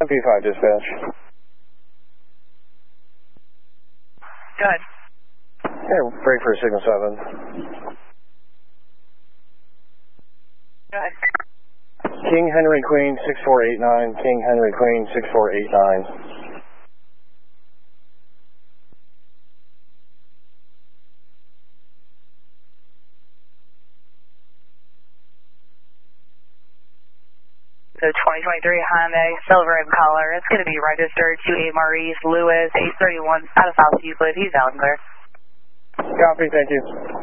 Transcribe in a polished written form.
MP5 dispatch. Go ahead. Hey, break for signal 7. Go ahead. King Henry Queen 6489, King Henry Queen 6489. The 2023 Hyundai Silver Impala. It's going to be registered to a Maurice Lewis 831 out of South Euclid. He's out and clear. Copy, thank you.